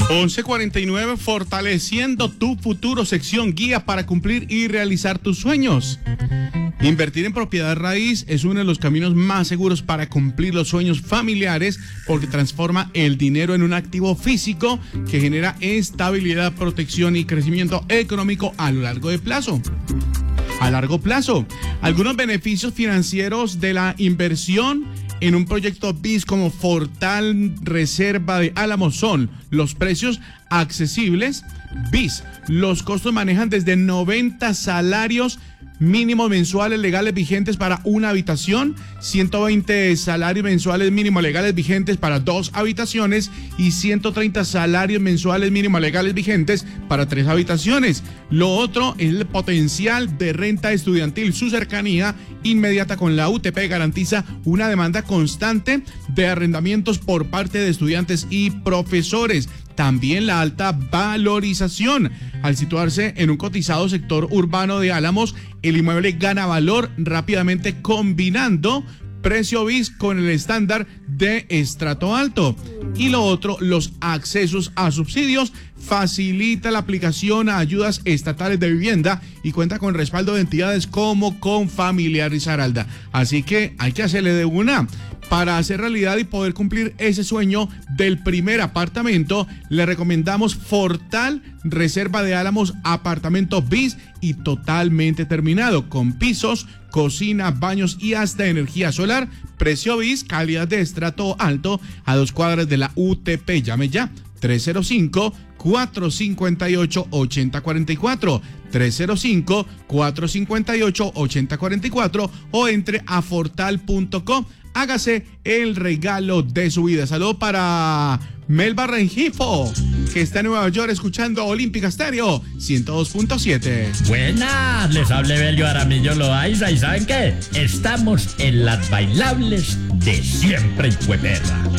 11:49, fortaleciendo tu futuro, sección guía para cumplir y realizar tus sueños. Invertir en propiedad raíz es uno de los caminos más seguros para cumplir los sueños familiares porque transforma el dinero en un activo físico que genera estabilidad, protección y crecimiento económico a lo largo de plazo. A largo plazo, algunos beneficios financieros de la inversión en un proyecto BIS como Fortal Reserva de Álamos son los precios accesibles. BIS, los costos manejan desde 90 salarios mínimos mensuales legales vigentes para una habitación, 120 salarios mensuales mínimos legales vigentes para 2 habitaciones y 130 salarios mensuales mínimos legales vigentes para 3 habitaciones. Lo otro es el potencial de renta estudiantil. Su cercanía inmediata con la UTP garantiza una demanda constante de arrendamientos por parte de estudiantes y profesores. También la alta valorización. Al situarse en un cotizado sector urbano de Álamos, el inmueble gana valor rápidamente combinando precio BIS con el estándar de estrato alto. Y lo otro, los accesos a subsidios. Facilita la aplicación a ayudas estatales de vivienda y cuenta con respaldo de entidades como Confamiliar Risaralda. Así que hay que hacerle de una. Para hacer realidad y poder cumplir ese sueño del primer apartamento, le recomendamos Fortal Reserva de Álamos, apartamento BIS y totalmente terminado, con pisos, cocina, baños y hasta energía solar. Precio BIS, calidad de estrato alto, a 2 cuadras de la UTP. Llame ya, 305-458-8044, 305-458-8044 o entre a fortal.com. Hágase el regalo de su vida. Saludos para Melba Rengifo, que está en Nueva York escuchando Olímpica Estéreo 102.7. Buenas, les hable Belio Aramillo Loaiza y ¿saben qué? Estamos en las bailables de siempre y Perra.